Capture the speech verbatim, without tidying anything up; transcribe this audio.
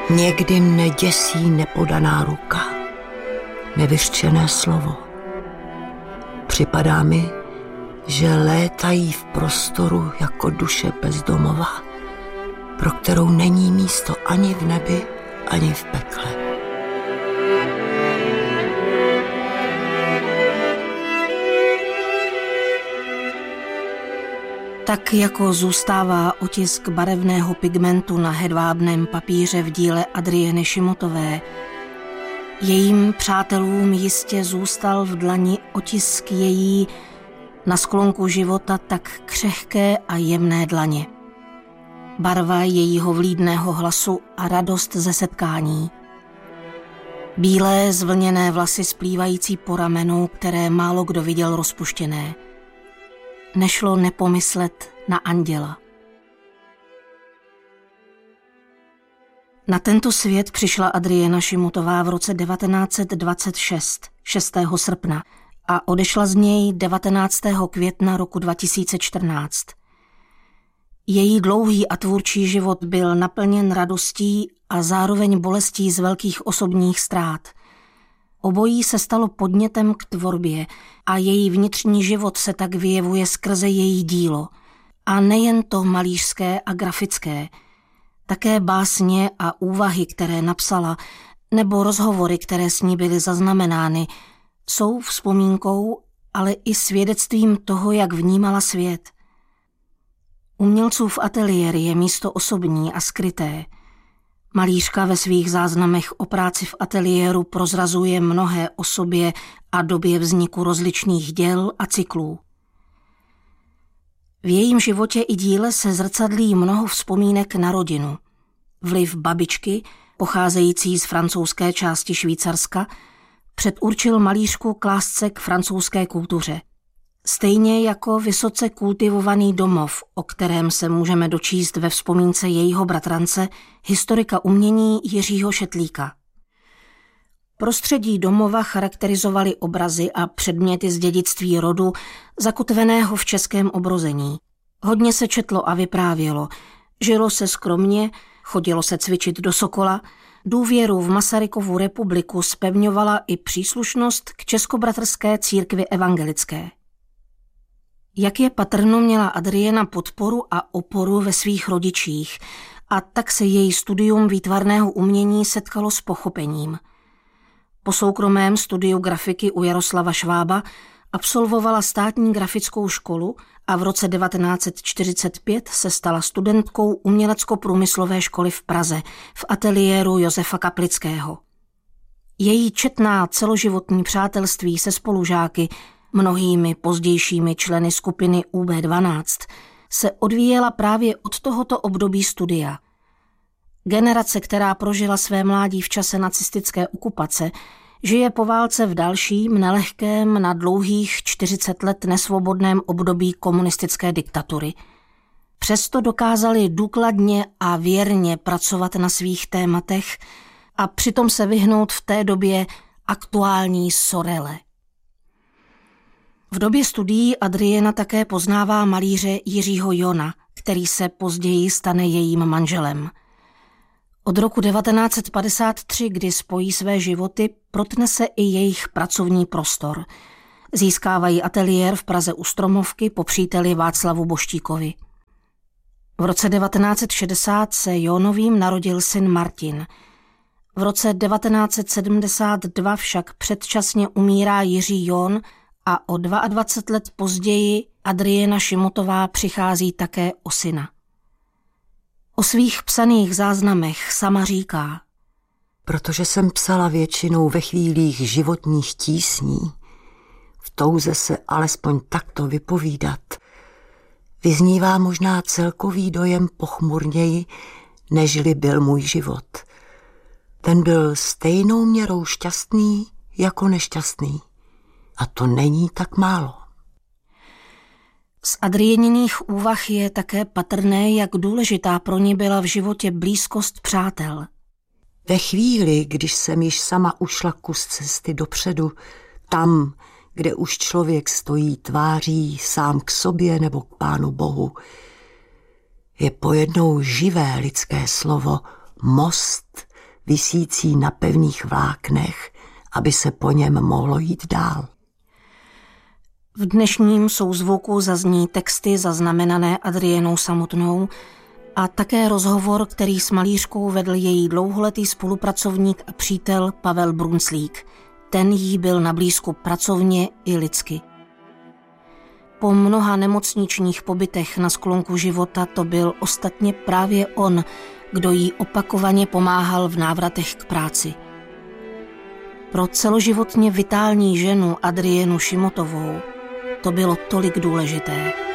Někdy mne děsí nepodaná ruka, nevyřčené slovo. Připadá mi, že létají v prostoru jako duše bezdomova, pro kterou není místo ani v nebi, ani v pekle. Tak jako zůstává otisk barevného pigmentu na hedvábném papíře v díle Adrieny Šimotové, jejím přátelům jistě zůstal v dlani otisk její na sklonku života tak křehké a jemné dlaně. Barva jejího vlídného hlasu a radost ze setkání. Bílé zvlněné vlasy splývající po ramenu, které málo kdo viděl rozpuštěné. Nešlo nepomyslet na anděla. Na tento svět přišla Adriena Šimutová v roce devatenáct set dvacet šest, šestého srpna, a odešla z něj devatenáctého května roku dva tisíce čtrnáct. Její dlouhý a tvůrčí život byl naplněn radostí a zároveň bolestí z velkých osobních ztrát. Obojí se stalo podnětem k tvorbě a její vnitřní život se tak vyjevuje skrze její dílo. A nejen to malířské a grafické, také básně a úvahy, které napsala, nebo rozhovory, které s ní byly zaznamenány, jsou vzpomínkou, ale i svědectvím toho, jak vnímala svět. Umělcův ateliér je místo osobní a skryté. Malířka ve svých záznamech o práci v ateliéru prozrazuje mnohé o sobě a době vzniku rozličných děl a cyklů. V jejím životě i díle se zrcadlí mnoho vzpomínek na rodinu. Vliv babičky, pocházející z francouzské části Švýcarska, předurčil malířku k lásce k francouzské kultuře. Stejně jako vysoce kultivovaný domov, o kterém se můžeme dočíst ve vzpomínce jejího bratrance, historika umění Jiřího Šetlíka. Prostředí domova charakterizovaly obrazy a předměty z dědictví rodu, zakotveného v českém obrození. Hodně se četlo a vyprávělo, žilo se skromně, chodilo se cvičit do Sokola, důvěru v Masarykovu republiku zpevňovala i příslušnost k Českobratrské církvi evangelické. Jak je patrno, měla Adriena podporu a oporu ve svých rodičích a tak se její studium výtvarného umění setkalo s pochopením. Po soukromém studiu grafiky u Jaroslava Švába absolvovala státní grafickou školu a v roce devatenáct set čtyřicet pět se stala studentkou umělecko-průmyslové školy v Praze v ateliéru Josefa Kaplického. Její četná celoživotní přátelství se spolužáky, mnohými pozdějšími členy skupiny U B dvanáct, se odvíjela právě od tohoto období studia. Generace, která prožila své mládí v čase nacistické okupace, žije po válce v dalším, nelehkém, na dlouhých čtyřicet let nesvobodném období komunistické diktatury. Přesto dokázali důkladně a věrně pracovat na svých tématech a přitom se vyhnout v té době aktuální sorele. V době studií Adriena také poznává malíře Jiřího Jona, který se později stane jejím manželem. Od roku devatenáct set padesát tři, kdy spojí své životy, protne se i jejich pracovní prostor. Získávají ateliér v Praze u Stromovky po příteli Václavu Boštíkovi. V roce devatenáct set šedesát se Jonovým narodil syn Martin. V roce devatenáct set sedmdesát dva však předčasně umírá Jiří Jon a o dvacet dva let později Adriena Šimutová přichází také o syna. O svých psaných záznamech sama říká: Protože jsem psala většinou ve chvílích životních tísní, v touze se alespoň takto vypovídat, vyznívá možná celkový dojem pochmurněji, nežli byl můj život. Ten byl stejnou měrou šťastný jako nešťastný. A to není tak málo. Z Adrieniných úvah je také patrné, jak důležitá pro ní byla v životě blízkost přátel. Ve chvíli, když jsem již sama ušla kus cesty dopředu, tam, kde už člověk stojí tváří sám k sobě nebo k Pánu Bohu, je pojednou živé lidské slovo most, visící na pevných vláknech, aby se po něm mohlo jít dál. V dnešním souzvuku zazní texty zaznamenané Adrienou samotnou a také rozhovor, který s malířkou vedl její dlouholetý spolupracovník a přítel Pavel Brunslík. Ten jí byl nablízku pracovně i lidsky. Po mnoha nemocničních pobytech na sklonku života to byl ostatně právě on, kdo jí opakovaně pomáhal v návratech k práci. Pro celoživotně vitální ženu Adrienu Šimotovou to bylo tolik důležité.